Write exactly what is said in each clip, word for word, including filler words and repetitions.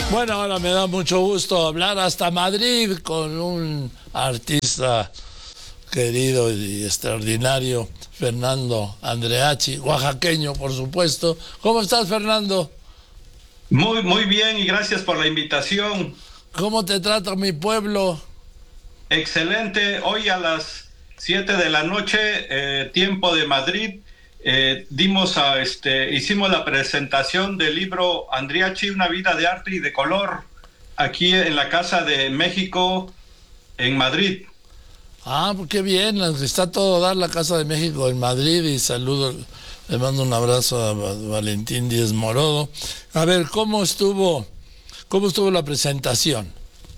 Bueno, ahora me da mucho gusto hablar hasta Madrid con un artista querido y extraordinario, Fernando Andreachi, oaxaqueño, por supuesto. ¿Cómo estás, Fernando? Muy, muy bien y gracias por la invitación. ¿Cómo te trata mi pueblo? Excelente. Hoy a las siete de la noche, eh, tiempo de Madrid, eh, dimos a este, hicimos la presentación del libro Andreachi, una vida de arte y de color, aquí en la Casa de México, en Madrid. Ah, pues qué bien, está todo dar la Casa de México en Madrid y saludo, le mando un abrazo a Valentín Díez Morodo. A ver, ¿cómo estuvo, cómo estuvo la presentación?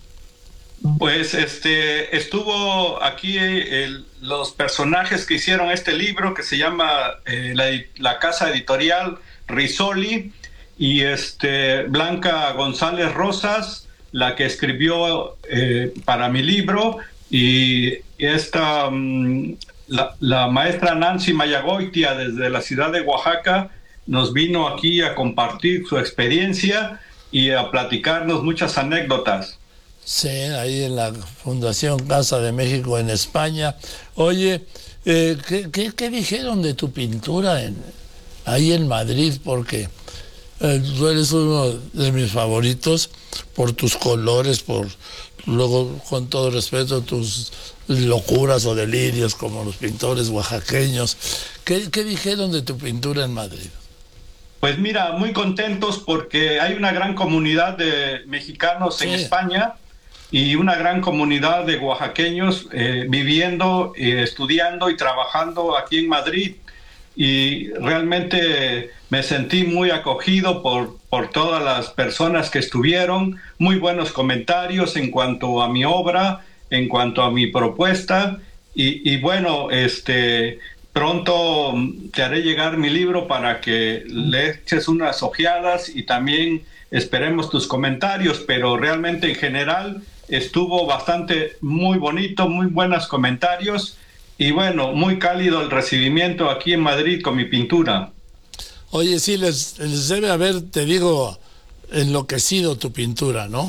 Pues este estuvo aquí el, los personajes que hicieron este libro que se llama eh, la, la casa editorial Rizzoli y este Blanca González Rosas, la que escribió eh, para mi libro, y esta um, la, la maestra Nancy Mayagoitia desde la ciudad de Oaxaca nos vino aquí a compartir su experiencia y a platicarnos muchas anécdotas. Sí, ahí en la Fundación Casa de México en España. Oye, eh, ¿qué, qué, qué dijeron de tu pintura en, ahí en Madrid? Porque eh, tú eres uno de mis favoritos por tus colores, por luego, con todo respeto, tus locuras o delirios como los pintores oaxaqueños. ¿Qué, qué dijeron de tu pintura en Madrid? Pues mira, muy contentos porque hay una gran comunidad de mexicanos en Sí. España y una gran comunidad de oaxaqueños eh, viviendo, eh, estudiando y trabajando aquí en Madrid. Y realmente me sentí muy acogido por, por todas las personas que estuvieron, muy buenos comentarios en cuanto a mi obra, en cuanto a mi propuesta. Y, y bueno, este, pronto te haré llegar mi libro para que le eches unas ojeadas y también esperemos tus comentarios, pero realmente en general estuvo bastante muy bonito, muy buenos comentarios y bueno, muy cálido el recibimiento aquí en Madrid con mi pintura. Oye, sí, les, les debe haber, te digo, enloquecido tu pintura, ¿no?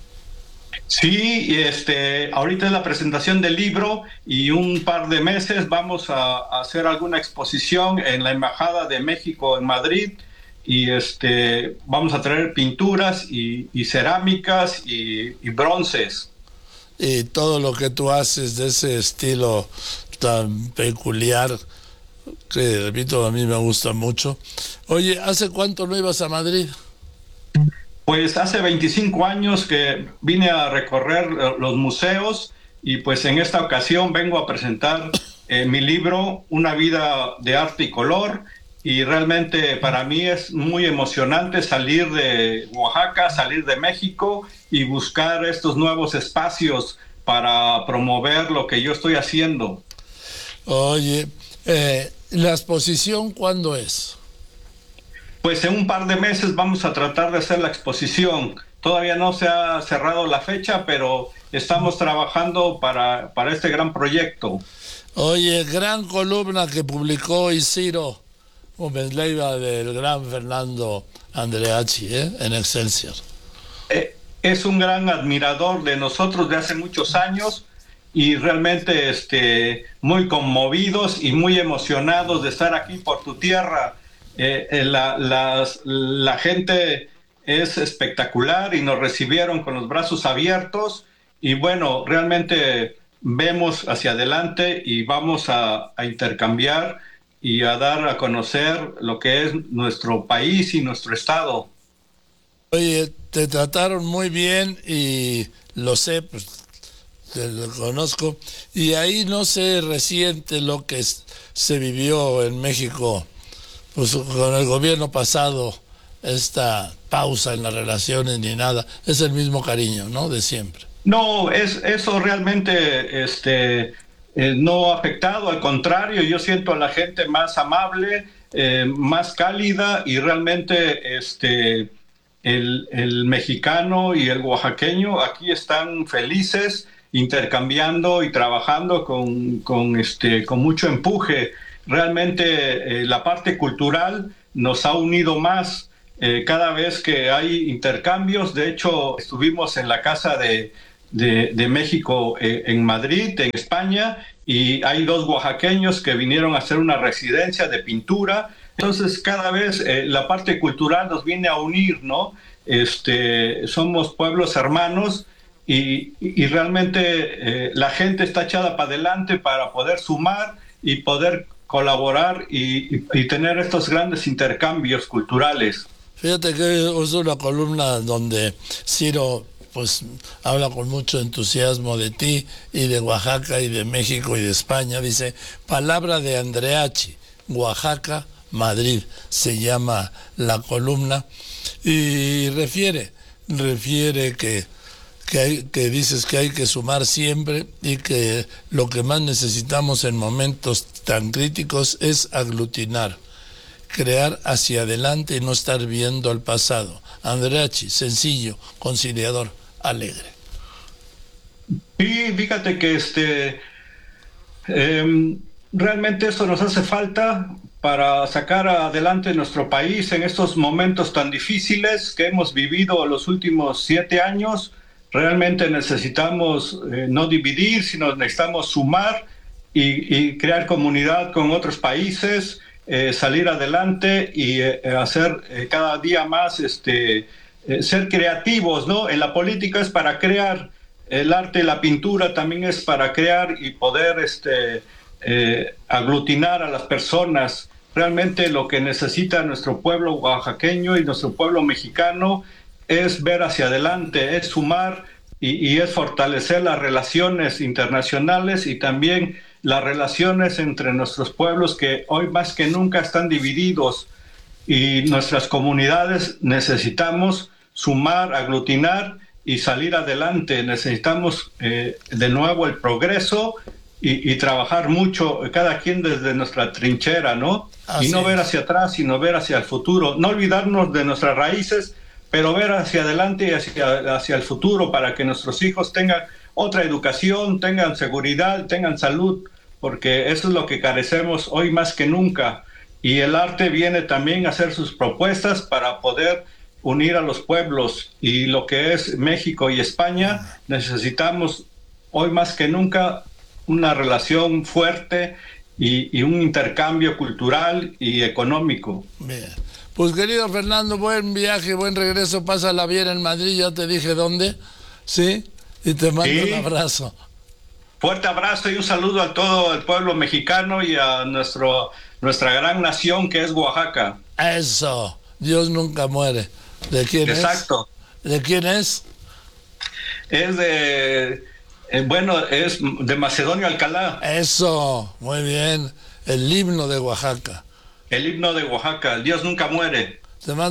Sí, y este, ahorita es la presentación del libro y un par de meses vamos a, a hacer alguna exposición en la Embajada de México en Madrid y este, vamos a traer pinturas y, y cerámicas y, y bronces. Y todo lo que tú haces de ese estilo tan peculiar, que repito, a mí me gusta mucho. Oye, ¿hace cuánto no ibas a Madrid? Pues hace veinticinco años que vine a recorrer los museos y pues en esta ocasión vengo a presentar eh, mi libro, Una vida de arte y color, y realmente para mí es muy emocionante salir de Oaxaca, salir de México y buscar estos nuevos espacios para promover lo que yo estoy haciendo. Oye, eh, ¿la exposición cuándo es? Pues en un par de meses vamos a tratar de hacer la exposición. Todavía no se ha cerrado la fecha, pero estamos trabajando para, para este gran proyecto. Oye, gran columna que publicó Isiro Gómez Leiva del gran Fernando Andreachi, ¿eh? En Excelsior. Eh, es un gran admirador de nosotros de hace muchos años y realmente este, muy conmovidos y muy emocionados de estar aquí por tu tierra. Eh, eh, la, las, la gente es espectacular y nos recibieron con los brazos abiertos y bueno, realmente vemos hacia adelante y vamos a, a intercambiar y a dar a conocer lo que es nuestro país y nuestro estado. Oye, te trataron muy bien y lo sé, pues te lo conozco, y ahí no se resiente lo que es, se vivió en México, pues con el gobierno pasado, esta pausa en las relaciones ni nada, es el mismo cariño, ¿no? De siempre. No, es eso realmente este, eh, no ha afectado, al contrario, yo siento a la gente más amable, eh, más cálida y realmente este, el, el mexicano y el oaxaqueño aquí están felices intercambiando y trabajando con, con, este, con mucho empuje. Realmente eh, la parte cultural nos ha unido más. eh, cada vez que hay intercambios. De hecho, estuvimos en la Casa de, de, de México eh, en Madrid, en España, y hay dos oaxaqueños que vinieron a hacer una residencia de pintura. Entonces, cada vez eh, la parte cultural nos viene a unir, ¿no? Este, somos pueblos hermanos y, y realmente eh, la gente está echada para adelante para poder sumar y poder colaborar y, y, y tener estos grandes intercambios culturales. Fíjate que es una columna donde Ciro pues habla con mucho entusiasmo de ti y de Oaxaca y de México y de España. Dice, palabra de Andreachi, Oaxaca, Madrid, se llama la columna, y refiere, refiere que, que, hay, que dices que hay que sumar siempre y que lo que más necesitamos en momentos tan críticos es aglutinar, crear hacia adelante y no estar viendo al pasado. Andreachi, sencillo, conciliador, alegre. Y fíjate que este eh, realmente eso nos hace falta para sacar adelante nuestro país en estos momentos tan difíciles que hemos vivido los últimos siete años. Realmente necesitamos eh, no dividir, sino necesitamos sumar y, y crear comunidad con otros países, eh, salir adelante y eh, hacer eh, cada día más, este, eh, ser creativos, ¿no? En la política es para crear, el arte, la pintura también es para crear y poder este, eh, aglutinar a las personas. Realmente lo que necesita nuestro pueblo oaxaqueño y nuestro pueblo mexicano es ver hacia adelante, es sumar y, y es fortalecer las relaciones internacionales y también las relaciones entre nuestros pueblos que hoy más que nunca están divididos, y nuestras comunidades necesitamos sumar, aglutinar y salir adelante. Necesitamos eh, de nuevo el progreso y, y trabajar mucho, cada quien desde nuestra trinchera, ¿no? Así y no ver hacia atrás, sino ver hacia el futuro. No olvidarnos de nuestras raíces, pero ver hacia adelante y hacia, hacia el futuro para que nuestros hijos tengan otra educación, tengan seguridad, tengan salud, porque eso es lo que carecemos hoy más que nunca. Y el arte viene también a hacer sus propuestas para poder unir a los pueblos, y lo que es México y España, necesitamos hoy más que nunca una relación fuerte y, y un intercambio cultural y económico. Bien. Pues querido Fernando, buen viaje, buen regreso, pásala bien en Madrid, ya te dije dónde, ¿sí? Y te mando sí. un abrazo. Fuerte abrazo y un saludo a todo el pueblo mexicano y a nuestro, nuestra gran nación que es Oaxaca. Eso, Dios nunca muere. ¿De quién es? Exacto. ¿De quién es? Es de, eh, bueno, es de Macedonio Alcalá. Eso, muy bien. El himno de Oaxaca. El himno de Oaxaca, Dios nunca muere. Te mando